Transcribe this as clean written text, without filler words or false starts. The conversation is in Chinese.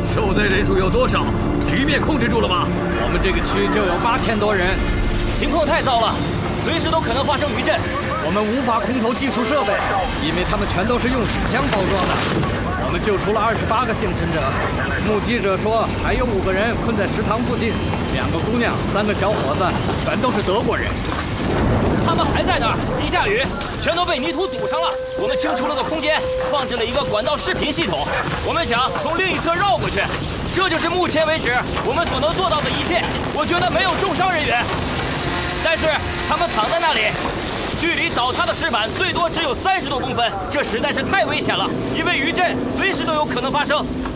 受灾人数有多少？局面控制住了吗？ 我们这个区就有8000多人， 情况太糟了，随时都可能发生余震。 我们无法空投技术设备，因为他们全都是用纸箱包装的。我们救出了28个幸存者，目击者说还有5个人困在食堂附近，2个姑娘，3个小伙子，全都是德国人。 他们还在那儿，一下雨，全都被泥土堵上了。我们清出了个空间，放置了一个管道视频系统，我们想从另一侧绕过去。这就是目前为止我们所能做到的一切。我觉得没有重伤人员，但是他们躺在那里，距离倒塌的石板最多只有30多公分，这实在是太危险了，因为余震随时都有可能发生。